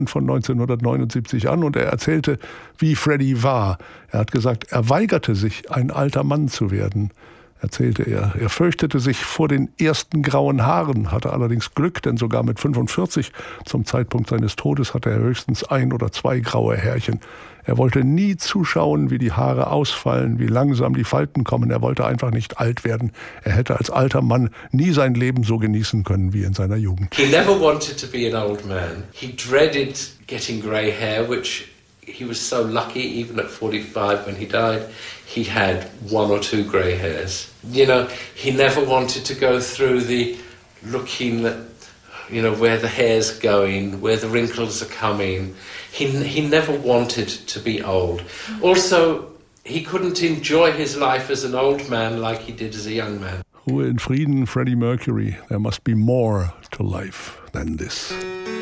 von 1979 an und er erzählte, wie Freddie war. Er hat gesagt, er weigerte sich, ein alter Mann zu werden, erzählte er. Er fürchtete sich vor den ersten grauen Haaren, hatte allerdings Glück, denn sogar mit 45 zum Zeitpunkt seines Todes hatte er höchstens 1 oder 2 graue Härchen. Er wollte nie zuschauen, wie die Haare ausfallen, wie langsam die Falten kommen. Er wollte einfach nicht alt werden. Er hätte als alter Mann nie sein Leben so genießen können wie in seiner Jugend. He never wanted to be an old man. He dreaded getting grey hair, which he was so lucky, even at 45 when he died, he had 1 or 2 grey hairs. You know, he never wanted to go through the looking at, you know, where the hair's going, where the wrinkles are coming. He never wanted to be old. Also, he couldn't enjoy his life as an old man like he did as a young man. Ruhe in Frieden, Freddie Mercury. There must be more to life than this.